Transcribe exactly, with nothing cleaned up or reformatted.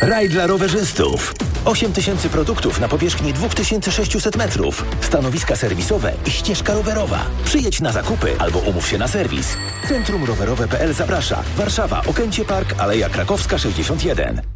Raj dla rowerzystów. osiem tysięcy produktów na powierzchni dwa tysiące sześćset metrów. Stanowiska serwisowe i ścieżka rowerowa. Przyjedź na zakupy albo umów się na serwis. Centrum Rowerowe kropka p l zaprasza. Warszawa, Okęcie Park, Aleja Krakowska sześćdziesiąt jeden.